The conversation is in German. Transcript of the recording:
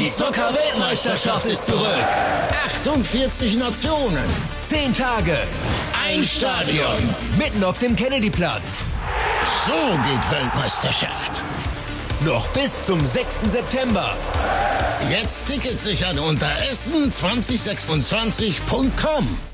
Die Zucker-Weltmeisterschaft ist zurück. 48 Nationen, 10 Tage, ein Stadion, mitten auf dem Kennedyplatz. So geht Weltmeisterschaft. Noch bis zum 6. September. Jetzt Tickets sichern unter essen2026.com.